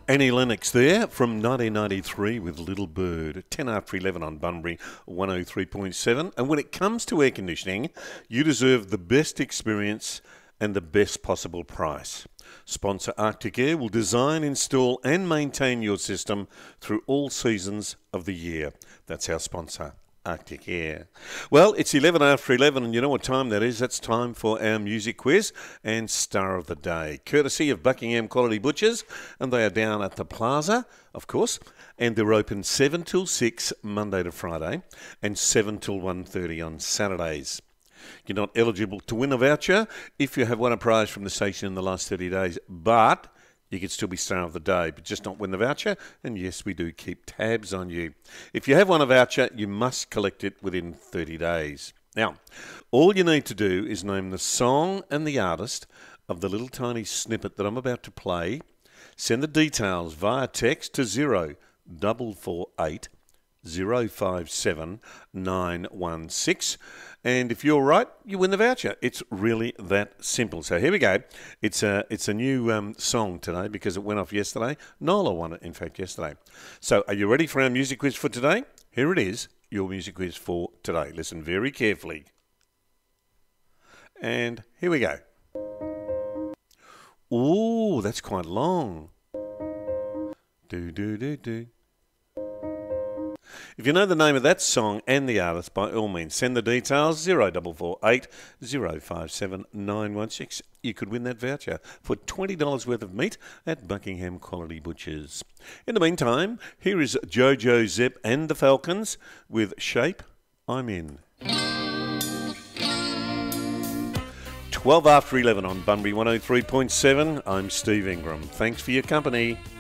Annie Lennox there from 1993 with Little Bird, 10 after 11 on Bunbury 103.7. And when it comes to air conditioning, you deserve the best experience and the best possible price. Sponsor Arctic Air will design, install and maintain your system through all seasons of the year. That's our sponsor, Arctic Air. Well, it's 11 after 11, and you know what time that is. That's time for our music quiz and star of the day, courtesy of Buckingham Quality Butchers, and they are down at the Plaza, of course, and they're open 7 till 6 Monday to Friday and 7 till 1:30 on Saturdays. You're not eligible to win a voucher if you have won a prize from the station in the last 30 days, but you could still be star of the day, but just not win the voucher. And yes, we do keep tabs on you. If you have won a voucher, you must collect it within 30 days. Now, all you need to do is name the song and the artist of the little tiny snippet that I'm about to play. Send the details via text to 0448 057 916. And if you're right, you win the voucher. It's really that simple. So here we go. It's a new song today because it went off yesterday. Nola won it, in fact, yesterday. So are you ready for our music quiz for today? Here it is, your music quiz for today. Listen very carefully. And here we go. Ooh, that's quite long. Do. If you know the name of that song and the artist, by all means, send the details 0448 057 916. You could win that voucher for $20 worth of meat at Buckingham Quality Butchers. In the meantime, here is Jojo Zepp and the Falcons with Shape I'm In. 12 after 11 on Bunbury 103.7. I'm Steve Ingram. Thanks for your company.